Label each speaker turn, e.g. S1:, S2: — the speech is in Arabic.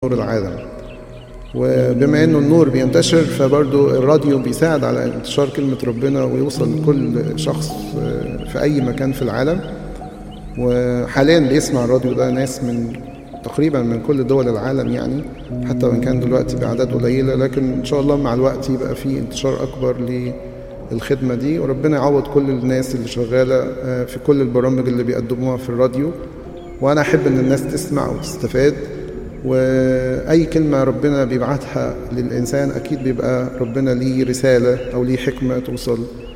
S1: نور العالم. وبما انه النور بينتشر فبرضو الراديو بيساعد على انتشار كلمة ربنا ويوصل لكل شخص في اي مكان في العالم. وحاليا بيسمع الراديو ده ناس من تقريبا من كل دول العالم يعني، حتى وان كان دلوقتي باعداد قليلة، لكن ان شاء الله مع الوقت يبقى في انتشار اكبر للخدمة دي. وربنا يعوض كل الناس اللي شغالة في كل البرامج اللي بيقدموها في الراديو، وانا احب ان الناس تسمع وتستفاد. واي كلمة ربنا بيبعتها للانسان اكيد بيبقى ربنا ليه رسالة او ليه حكمة توصل.